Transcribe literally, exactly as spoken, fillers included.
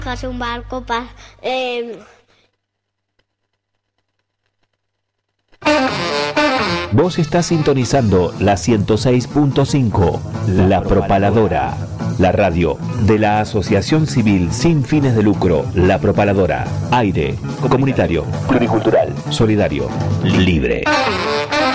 Hace un barco para... Eh... Vos estás sintonizando la ciento seis punto cinco, La Propaladora, la radio de la Asociación Civil Sin Fines de Lucro, La Propaladora. Aire, comunitario, pluricultural, solidario, libre.